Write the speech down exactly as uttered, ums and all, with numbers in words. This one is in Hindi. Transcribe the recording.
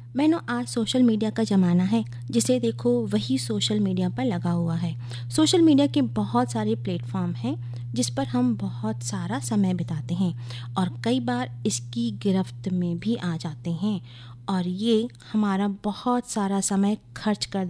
बहनों, आज सोशल मीडिया का ज़माना है। जिसे देखो वही सोशल मीडिया पर लगा हुआ है। सोशल मीडिया के बहुत सारे प्लेटफॉर्म हैं जिस पर हम बहुत सारा समय बिताते हैं और कई बार इसकी गिरफ्त में भी आ जाते हैं और ये हमारा बहुत सारा समय खर्च कर